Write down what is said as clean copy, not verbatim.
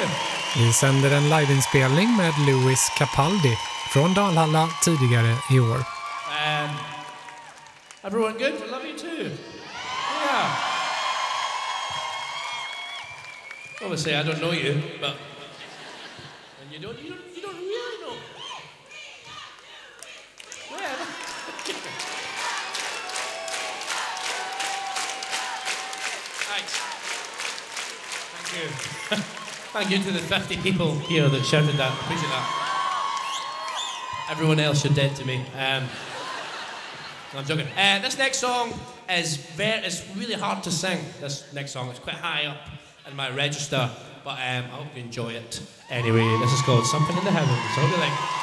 you. Vi sänder en liveinspelning med Louis Capaldi från Dalhalla tidigare i år. Everyone good? I love you too. Yeah. Obviously, I don't know you, but and you don't really know. Yeah. Thanks. Thank you. Thank you to the 50 people here that shouted that. Appreciate that. Everyone else, you're dead to me. I'm joking. This next song is really hard to sing. This next song is quite high up in my register, but I hope you enjoy it. Anyway, this is called Something in the Heavens. I hope you like it.